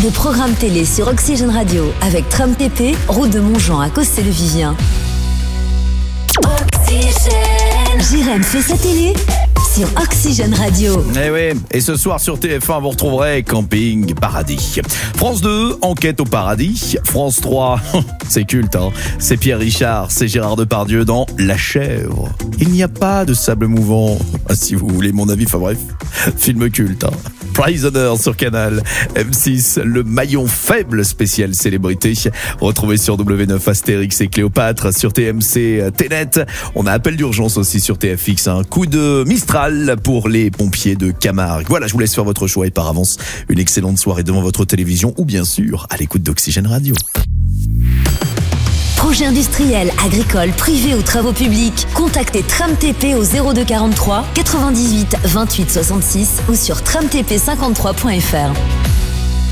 les programmes télé sur Oxygène Radio avec Tram TP, route de Montjean à Cossé-le-Vivien. Oxygène. Jérém fait sa télé sur Oxygène Radio. Eh oui, et ce soir sur TF1, vous retrouverez Camping Paradis. France 2, Enquête au paradis. France 3, c'est culte, hein. C'est Pierre Richard, c'est Gérard Depardieu dans La Chèvre. Il n'y a pas de sable mouvant. Si vous voulez mon avis, enfin bref, film culte, hein. Prisoner sur Canal. M6, le maillon faible spécial célébrité. Retrouvez sur W9 Astérix et Cléopâtre. Sur TMC, Ténet. On a appel d'urgence aussi sur TFX. Un coup de Mistral pour les pompiers de Camargue. Voilà, je vous laisse faire votre choix et par avance, une excellente soirée devant votre télévision ou bien sûr à l'écoute d'Oxygène Radio. Projet industriel, agricole, privé ou travaux publics, contactez Tram TP au 02 43 98 28 66 ou sur tramtp53.fr.